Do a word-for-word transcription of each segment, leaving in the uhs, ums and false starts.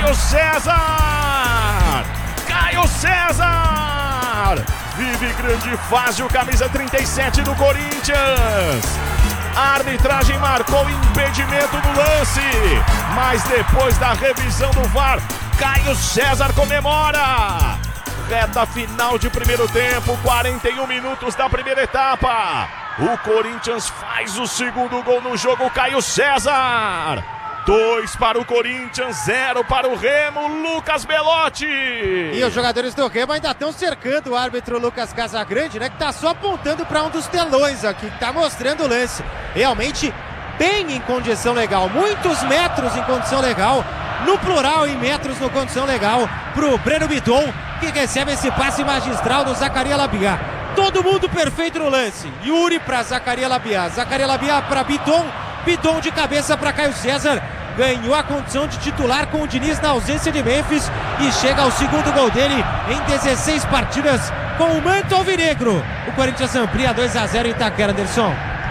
Caio César! Caio César! Vive grande fase o camisa trinta e sete do Corinthians. A arbitragem marcou impedimento no lance, mas depois da revisão do V A R, Caio César comemora. Reta final de primeiro tempo, quarenta e um minutos da primeira etapa. O Corinthians faz o segundo gol no jogo, Caio César. Dois para o Corinthians, zero para o Remo, Lucas Belotti. E os jogadores do Remo ainda estão cercando o árbitro Lucas Casagrande, né? Que tá só apontando para um dos telões aqui, que tá mostrando o lance. Realmente bem em condição legal, muitos metros em condição legal, no plural em metros no condição legal, pro Breno Bidon, que recebe esse passe magistral do Zacarias Labiat. Todo mundo perfeito no lance. Yuri para Zacarias Labiat, Zacarias Labiat para Bidon, Bidon de cabeça para Caio César. Ganhou a condição de titular com o Diniz na ausência de Memphis e chega ao segundo gol dele em dezesseis partidas com o manto alvinegro. O Corinthians amplia dois a zero em Itaquera, Anderson.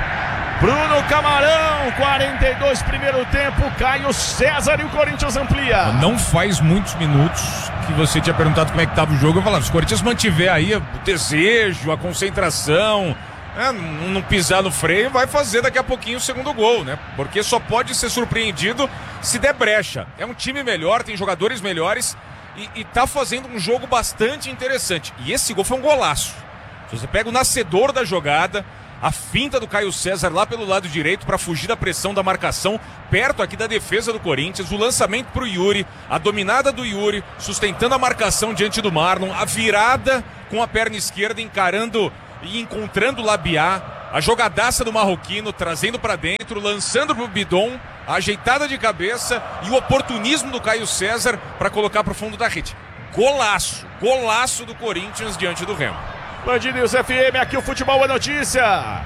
Bruno Camarão, quarenta e dois primeiro tempo, Caio César e o Corinthians amplia. Não faz muitos minutos que você tinha perguntado como é que estava o jogo. Eu falava, se o Corinthians mantiver aí o desejo, a concentração, É, não pisar no freio, vai fazer daqui a pouquinho o segundo gol, né? Porque só pode ser surpreendido se der brecha. É um time melhor, tem jogadores melhores e, e tá fazendo um jogo bastante interessante. E esse gol foi um golaço. Se você pega o nascedor da jogada, a finta do Caio César lá pelo lado direito para fugir da pressão da marcação, perto aqui da defesa do Corinthians, o lançamento pro Yuri, a dominada do Yuri, sustentando a marcação diante do Marlon, a virada com a perna esquerda encarando e encontrando o Labiat, a jogadaça do marroquino, trazendo para dentro, lançando pro Bidon, a ajeitada de cabeça e o oportunismo do Caio César para colocar pro fundo da rede. Golaço, golaço do Corinthians diante do Remo. Band News F M, aqui o futebol é notícia.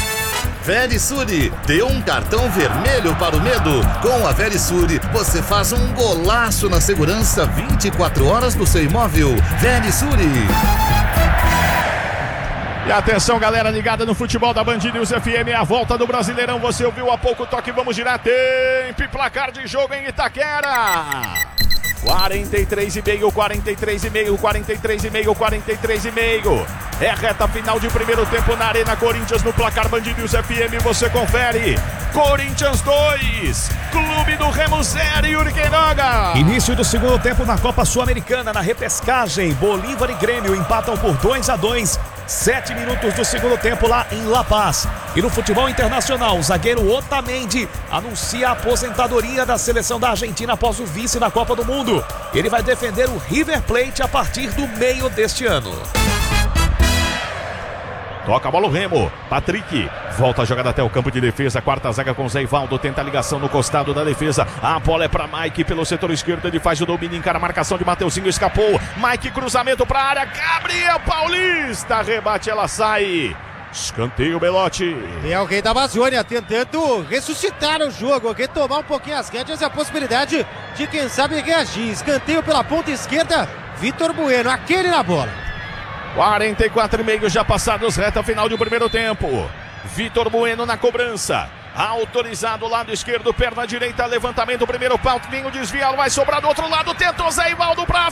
Verisure, dê um cartão vermelho para o medo. Com a Verisure, você faz um golaço na segurança vinte e quatro horas do seu imóvel. Verisure. E atenção, galera ligada no futebol da Band News F M, a volta do Brasileirão, você ouviu há pouco toque, vamos girar tempo e placar de jogo em Itaquera. quarenta e três e meio, quarenta e três e meio, quarenta e três e meio, quarenta e três e meio. É reta final de primeiro tempo na Arena Corinthians, no placar Band News F M, você confere. Corinthians dois, Clube do Remo zero, Yuri Queiroga. Início do segundo tempo na Copa Sul-Americana, na repescagem, Bolívar e Grêmio empatam por dois a dois. Sete minutos do segundo tempo lá em La Paz. E no futebol internacional, o zagueiro Otamendi anuncia a aposentadoria da seleção da Argentina após o vice na Copa do Mundo. Ele vai defender o River Plate a partir do meio deste ano. Toca a bola o Remo, Patrick, volta a jogada até o campo de defesa, quarta zaga com Zé Ivaldo, tenta a ligação no costado da defesa, a bola é para Mike pelo setor esquerdo, ele faz o domínio, encara a marcação de Mateuzinho, escapou, Mike cruzamento para a área, Gabriel Paulista, rebate, ela sai, escanteio Belotti. E é o rei da Amazônia tentando ressuscitar o jogo, retomar um pouquinho as rédeas e a possibilidade de quem sabe reagir, escanteio pela ponta esquerda, Vitor Bueno, aquele na bola. quarenta e quatro e meio já passados, reta final do primeiro tempo. Vitor Bueno na cobrança. Autorizado, lado esquerdo, perna direita, levantamento, primeiro pau, vinho desviado, vai sobrar do outro lado, tentou Zé Ivaldo pra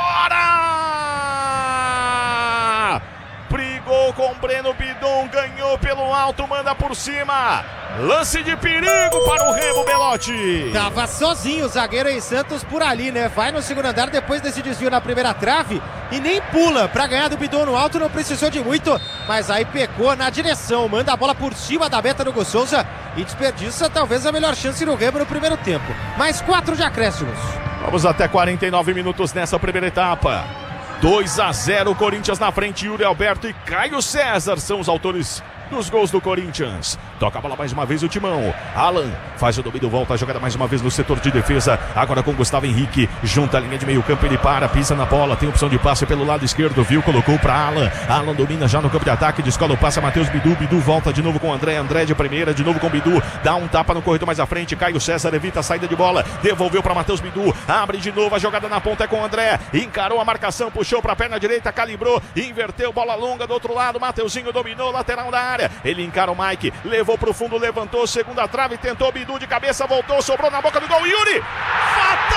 fora! Brigou com Breno Bidon, ganhou pelo alto, manda por cima. Lance de perigo para o Remo, Belotti. Tava sozinho o zagueiro em Santos por ali, né? Vai no segundo andar depois desse desvio na primeira trave e nem pula para ganhar do Bidon no alto, não precisou de muito, mas aí pecou na direção, manda a bola por cima da meta do Hugo Souza e desperdiça talvez a melhor chance no Remo no primeiro tempo. Mais quatro de acréscimos. Vamos até quarenta e nove minutos nessa primeira etapa. dois a zero, Corinthians na frente, Yuri Alberto e Caio César são os autores dos gols do Corinthians. Toca a bola mais uma vez o Timão. Alan faz o domínio, volta a jogada mais uma vez no setor de defesa. Agora com Gustavo Henrique, junta a linha de meio campo, ele para, pisa na bola, tem opção de passe pelo lado esquerdo, viu, colocou para Alan. Alan domina já no campo de ataque, descola o passe a Matheus Bidu, Bidu volta de novo com o André, André de primeira, de novo com o Bidu, dá um tapa no corredor mais à frente, Caio César evita a saída de bola, devolveu para Matheus Bidu, abre de novo a jogada na ponta é com o André, encarou a marcação, puxou para a perna direita, calibrou, inverteu, bola longa do outro lado, Mateuzinho dominou, lateral da área, ele encara o Mike, levou pro fundo, levantou, segunda trave, tentou Bidu de cabeça, voltou, sobrou na boca do gol, Yuri!